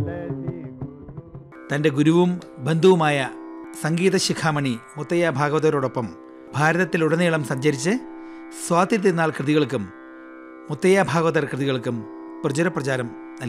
തൻ്റെ ഗുരുവും ബന്ധുവുമായ സംഗീത ശിഖാമണി മുത്തയ്യ ഭാഗവതരോടൊപ്പം ഭാരതത്തിലുടനീളം സഞ്ചരിച്ച് സ്വാതി തിരുനാൾ കൃതികൾക്കും മുത്തയ്യ ഭാഗവതർ കൃതികൾക്കും പ്രചാരം